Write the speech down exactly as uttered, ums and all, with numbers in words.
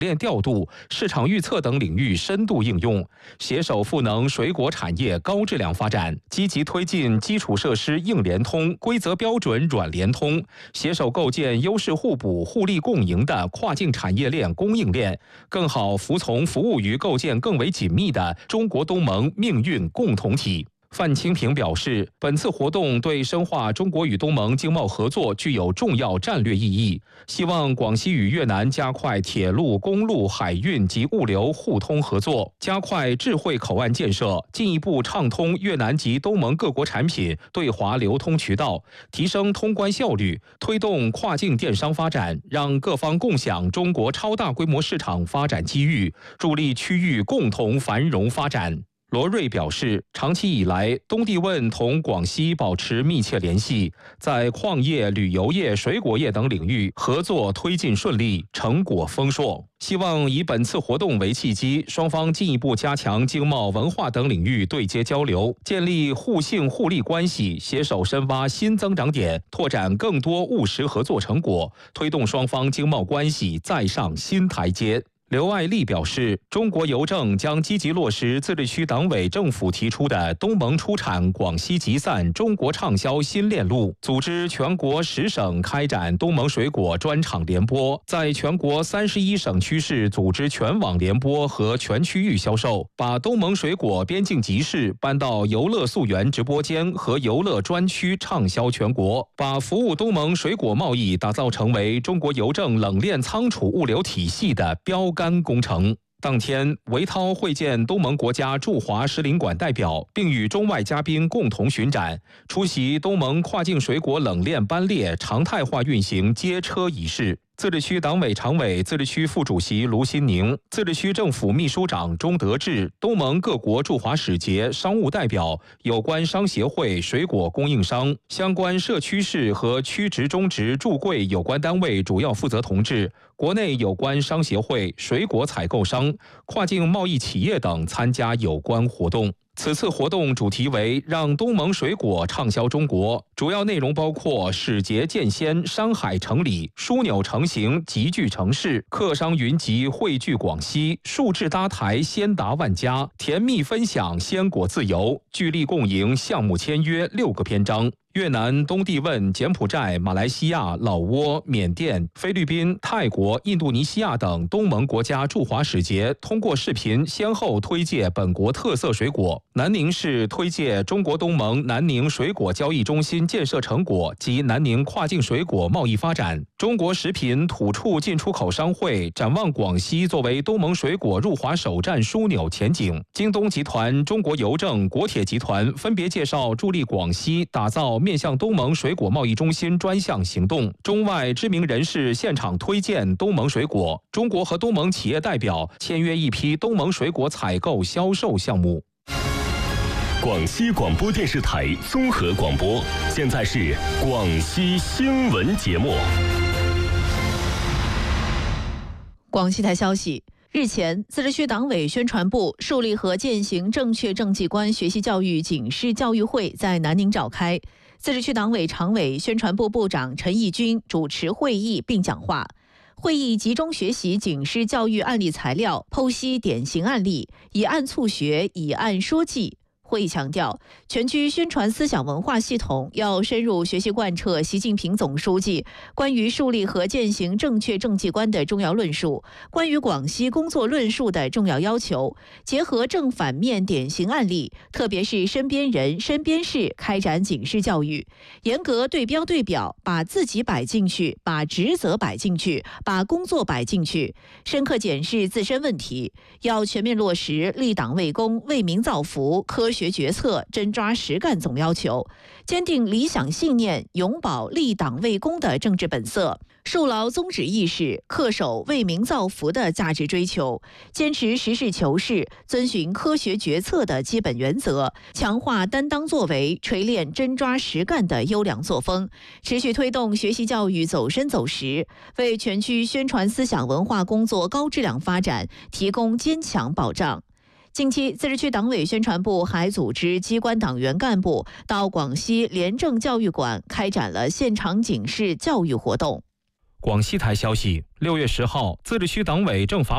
链调度、市场预测等领域深度应用，携手赋能水果产业高质量发展，积极推进基础设施硬联通、规则标准软联通，携手构建优势互补、互利共赢的跨境产业链供应链，更好服从服务于构建更为紧密的中国东盟命运共同体。范清平表示，本次活动对深化中国与东盟经贸合作具有重要战略意义，希望广西与越南加快铁路、公路、海运及物流互通合作，加快智慧口岸建设，进一步畅通越南及东盟各国产品对华流通渠道，提升通关效率，推动跨境电商发展，让各方共享中国超大规模市场发展机遇，助力区域共同繁荣发展。罗瑞表示，长期以来，东帝汶同广西保持密切联系，在矿业、旅游业、水果业等领域合作推进顺利，成果丰硕。希望以本次活动为契机，双方进一步加强经贸、文化等领域对接交流，建立互信互利关系，携手深挖新增长点，拓展更多务实合作成果，推动双方经贸关系再上新台阶。刘爱丽表示，中国邮政将积极落实自治区党委政府提出的东盟出产、广西集散、中国畅销新链路，组织全国十省开展东盟水果专场联播，在全国三十一省区市组织全网联播和全区域销售，把东盟水果边境集市搬到游乐溯源直播间和游乐专区畅销全国，把服务东盟水果贸易打造成为中国邮政冷链仓储物流体系的标杆工程。当天，韦涛会见东盟国家驻华使领馆代表，并与中外嘉宾共同巡展，出席东盟跨境水果冷链班列常态化运行接车仪式。自治区党委常委、自治区副主席卢新宁、自治区政府秘书长钟德志、东盟各国驻华使节、商务代表、有关商协会、水果供应商、相关社区市和区直中直驻柜有关单位主要负责同志、国内有关商协会、水果采购商、跨境贸易企业等参加有关活动。此次活动主题为让东盟水果畅销中国，主要内容包括使节见先、商海成理、枢纽成型、集聚城市、客商云集汇聚广西、数智搭台先达万家、甜蜜分享鲜果自由、聚力共赢项目签约六个篇章。越南、东帝汶、柬埔寨、马来西亚、老挝、缅甸、菲律宾、泰国、印度尼西亚等东盟国家驻华使节通过视频先后推介本国特色水果。南宁市推介中国东盟南宁水果交易中心建设成果及南宁跨境水果贸易发展。中国食品土畜进出口商会展望广西作为东盟水果入华首站枢纽前景。京东集团、中国邮政、国铁集团分别介绍助力广西打造面向东盟水果贸易中心专项行动，中外知名人士现场推荐东盟水果，中国和东盟企业代表签约一批东盟水果采购销售项目。 广西广播电视台综合广播，现在是广西新闻节目。 广西台消息。日前，自治区党委宣传部树立和践行正确政绩观学习教育警示教育会在南宁召开，自治区党委常委、宣传部部长陈义军主持会议并讲话。会议集中学习警示教育案例材料，剖析典型案例，以案促学，以案说记。会议强调，全区宣传思想文化系统要深入学习贯彻习近平总书记关于树立和践行正确政绩观的重要论述，关于广西工作论述的重要要求，结合正反面典型案例，特别是身边人、身边事，开展警示教育，严格对标对表，把自己摆进去，把职责摆进去，把工作摆进去，深刻检视自身问题，要全面落实立党为公、为民造福、科学学决策、真抓实干总要求，坚定理想信念，永葆立党为公的政治本色，树牢宗旨意识，恪守为民造福的价值追求，坚持实事求是，遵循科学决策的基本原则，强化担当作为，锤炼真抓实干的优良作风，持续推动学习教育走深走实，为全区宣传思想文化工作高质量发展提供坚强保障。近期，自治区党委宣传部还组织机关党员干部到广西廉政教育馆开展了现场警示教育活动。 广西台消息，六月十号，自治区党委政法